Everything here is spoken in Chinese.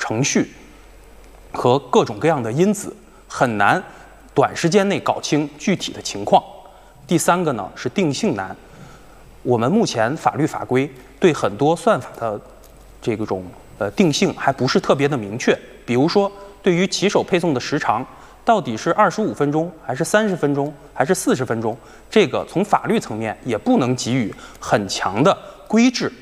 程序和各种各样的因子，很难短时间内搞清具体的情况。第三个呢是定性难，我们目前法律法规对很多算法的这种定性还不是特别的明确。比如说，对于骑手配送的时长，到底是25分钟，还是30分钟，还是40分钟？这个从法律层面也不能给予很强的规制